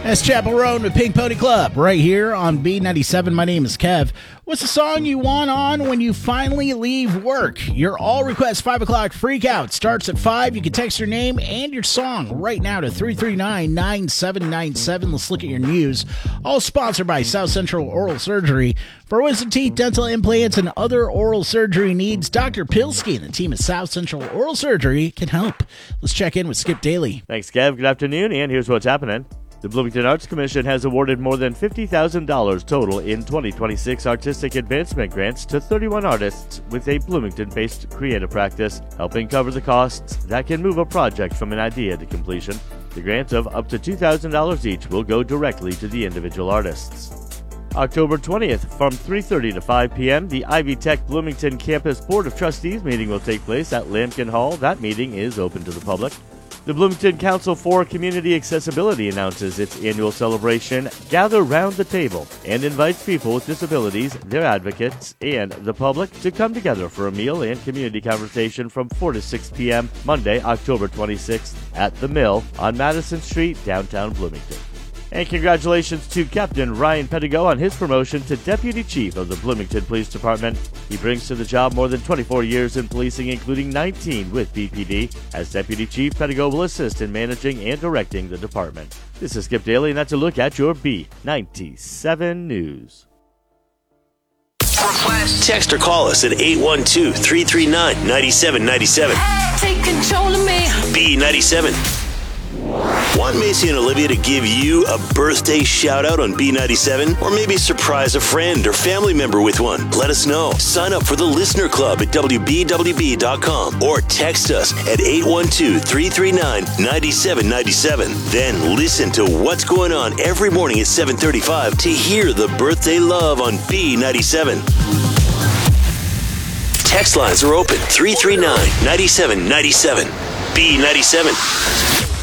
That's Chapel Roan with Pink Pony Club right here on B97. My name is Kev. What's the song you want on when you finally leave work? Your all request 5 o'clock freak out starts at 5. You can text your name and your song right now to 339-9797. Let's look at your news. All sponsored by South Central Oral Surgery. For wisdom teeth, dental implants, and other oral surgery needs, Dr. Pilsky and the team at South Central Oral Surgery can help. Let's check in with Skip Daly. Thanks, Kev. Good afternoon, and here's what's happening. The Bloomington Arts Commission has awarded more than $50,000 total in 2026 artistic advancement grants to 31 artists with a Bloomington-based creative practice, helping cover the costs that can move a project from an idea to completion. The grants of up to $2,000 each will go directly to the individual artists. October 20th, from 3:30 to 5 p.m., the Ivy Tech Bloomington Campus Board of Trustees meeting will take place at Lampkin Hall. That meeting is open to the public. The Bloomington Council for Community Accessibility announces its annual celebration, Gather Round the Table, and invites people with disabilities, their advocates, and the public to come together for a meal and community conversation from 4 to 6 p.m. Monday, October 26th at The Mill on Madison Street, downtown Bloomington. And congratulations to Captain Ryan Pettigo on his promotion to Deputy Chief of the Bloomington Police Department. He brings to the job more than 24 years in policing, including 19 with BPD. As Deputy Chief, Pettigo will assist in managing and directing the department. This is Skip Daly, and that's a look at your B97 News. Text or call us at 812-339-9797. Take control of me. B97. Want Macy and Olivia to give you a birthday shout out on B97? Or maybe surprise a friend or family member with one? Let us know. Sign up for the Listener Club at WBWB.com or text us at 812-339-9797. Then listen to what's going on every morning at 7:35 to hear the birthday love on B97. Text lines are open 339-9797. B97.